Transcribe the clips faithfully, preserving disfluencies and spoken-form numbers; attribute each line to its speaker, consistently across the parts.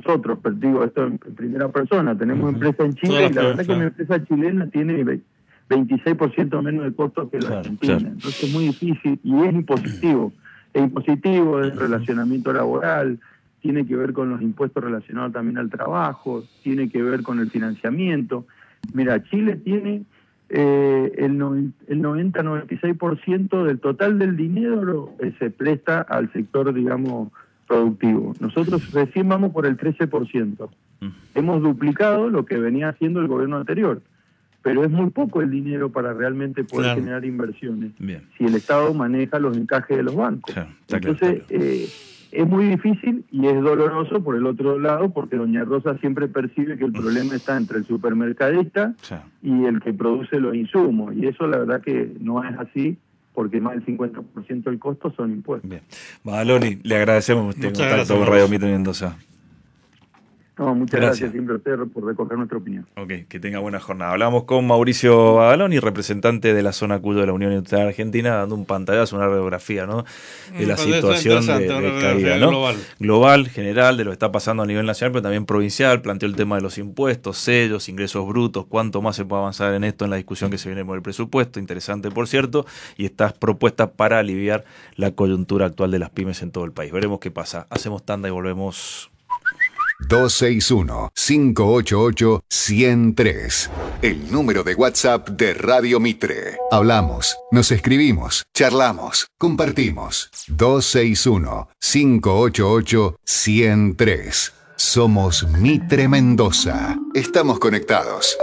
Speaker 1: nosotros, pero digo esto en primera persona, tenemos uh-huh. empresa en Chile y la verdad que mi empresa chilena tiene veintiséis por ciento menos de costos que la claro, Argentina, claro. Entonces es muy difícil y es impositivo, es impositivo, es relacionamiento laboral, tiene que ver con los impuestos relacionados también al trabajo, tiene que ver con el financiamiento. Mira, Chile tiene eh, el, no, el noventa a noventa y seis por ciento del total del dinero eh, se presta al sector, digamos, productivo. Nosotros recién vamos por el trece por ciento. Mm. Hemos duplicado lo que venía haciendo el gobierno anterior, pero es muy poco el dinero para realmente poder claro. generar inversiones. Bien. Si el Estado maneja los encajes de los bancos. Claro, Entonces, claro. Eh, es muy difícil y es doloroso por el otro lado, porque doña Rosa siempre percibe que el problema está entre el supermercadista sí. y el que produce los insumos, y eso la verdad que no es así, porque más del cincuenta por ciento del costo son impuestos. Bien.
Speaker 2: Badaloni, le agradecemos este contacto con Radio Mitre Mendoza.
Speaker 1: No, muchas gracias. gracias siempre a usted por recoger nuestra opinión.
Speaker 2: Ok, que tenga buena jornada. Hablamos con Mauricio Badaloni, representante de la zona Cuyo de la Unión Industrial Argentina, dando un pantallazo, una radiografía, ¿no?, de la situación de, de caída, ¿no? Global. global, general, de lo que está pasando a nivel nacional, pero también provincial. Planteó el tema de los impuestos, sellos, ingresos brutos, cuánto más se puede avanzar en esto en la discusión que se viene por el presupuesto, interesante por cierto, y estas propuestas para aliviar la coyuntura actual de las pymes en todo el país. Veremos qué pasa. Hacemos tanda y volvemos.
Speaker 3: dos seis uno, cinco ocho ocho, uno cero tres. El número de WhatsApp de Radio Mitre. Hablamos, nos escribimos, charlamos, compartimos. dos seis uno, cinco ocho ocho, uno cero tres. Somos Mitre Mendoza. Estamos conectados.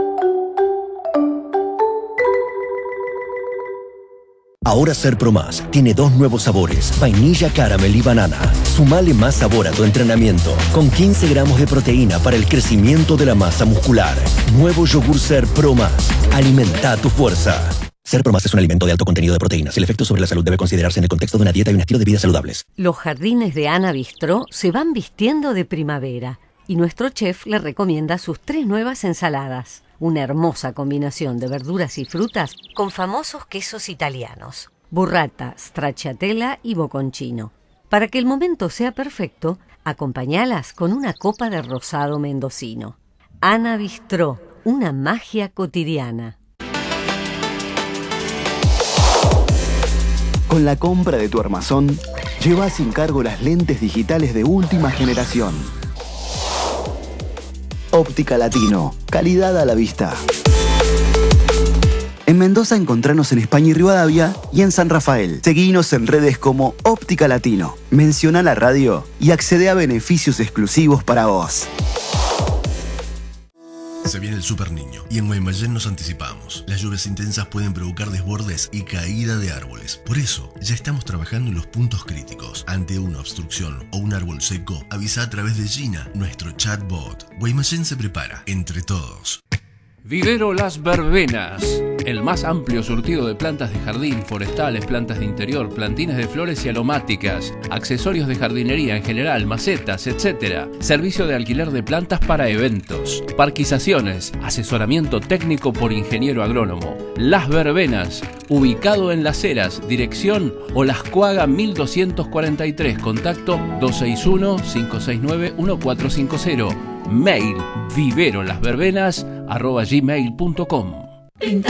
Speaker 4: Ahora Ser Pro Más tiene dos nuevos sabores, vainilla, caramel y banana. Sumale más sabor a tu entrenamiento, con quince gramos de proteína para el crecimiento de la masa muscular. Nuevo yogur Ser Pro Más. Alimenta tu fuerza. Ser Pro Más es un alimento de alto contenido de proteínas. El efecto sobre la salud debe considerarse en el contexto de una dieta y un estilo de vida saludables.
Speaker 5: Los jardines de Ana Bistró se van vistiendo de primavera y nuestro chef le recomienda sus tres nuevas ensaladas. Una hermosa combinación de verduras y frutas con famosos quesos italianos, burrata, stracciatella y bocconcino. Para que el momento sea perfecto, acompáñalas con una copa de rosado mendocino. Ana Bistró, una magia cotidiana.
Speaker 6: Con la compra de tu armazón, lleva sin cargo las lentes digitales de última generación. Óptica Latino, calidad a la vista. En Mendoza encontranos en España y Rivadavia y en San Rafael. Seguinos en redes como Óptica Latino. Menciona la radio y accede a beneficios exclusivos para vos.
Speaker 7: Se viene el Super Niño y en Guaymallén nos anticipamos. Las lluvias intensas pueden provocar desbordes y caída de árboles. Por eso, ya estamos trabajando en los puntos críticos. Ante una obstrucción o un árbol seco, avisa a través de Gina, nuestro chatbot. Guaymallén se prepara, entre todos.
Speaker 8: Vivero Las Verbenas, el más amplio surtido de plantas de jardín, forestales, plantas de interior, plantines de flores y aromáticas, accesorios de jardinería en general, macetas, etcétera. Servicio de alquiler de plantas para eventos, parquizaciones, asesoramiento técnico por ingeniero agrónomo. Las Verbenas, ubicado en Las Heras, dirección Olascuaga mil doscientos cuarenta y tres, contacto dos seis uno, cinco seis nueve, uno cuatro cinco cero. Mail viverolasverbenas arroba gmail punto com.